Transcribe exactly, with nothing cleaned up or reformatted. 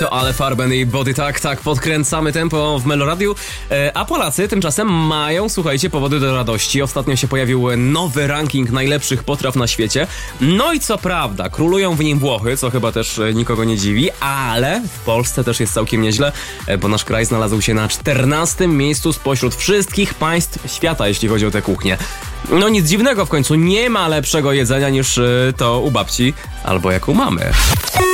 To Ale Farben i Body Tak, tak podkręcamy tempo w Meloradiu, e, a Polacy tymczasem mają, słuchajcie, powody do radości. Ostatnio się pojawił nowy ranking najlepszych potraw na świecie. No i co prawda, królują w nim Włochy, co chyba też e, nikogo nie dziwi, ale w Polsce też jest całkiem nieźle, e, bo nasz kraj znalazł się na czternastym miejscu spośród wszystkich państw świata, jeśli chodzi o tę kuchnię. No nic dziwnego, w końcu nie ma lepszego jedzenia niż e, to u babci, albo jak u mamy.